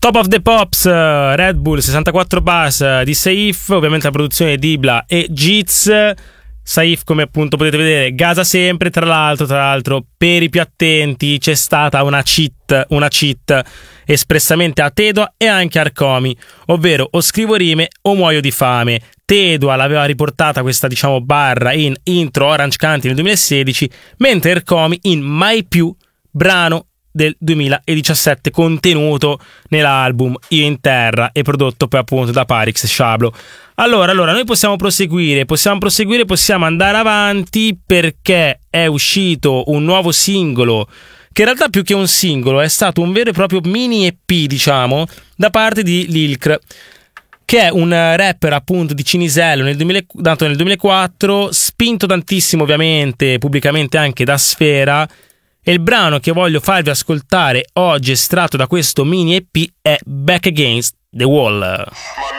Top of the Pops, Red Bull 64 bars di Saif, ovviamente la produzione di Dibla e Giz. Saif, come appunto potete vedere, gasa sempre. Tra l'altro, per i più attenti c'è stata una cheat espressamente a Tedua e anche a Arcomi, ovvero o scrivo rime o muoio di fame. Tedua l'aveva riportata questa, diciamo, barra in intro Orange County nel 2016, mentre Arcomi in Mai Più, brano del 2017 contenuto nell'album Io in Terra e prodotto poi appunto da Parix Shablo. Allora noi possiamo proseguire, possiamo andare avanti, perché è uscito un nuovo singolo che in realtà più che un singolo è stato un vero e proprio mini EP, diciamo, da parte di Lilk, che è un rapper appunto di Cinisello, nato nel 2004, spinto tantissimo ovviamente pubblicamente anche da Sfera. E il brano che voglio farvi ascoltare oggi, estratto da questo mini EP, è Back Against the Wall.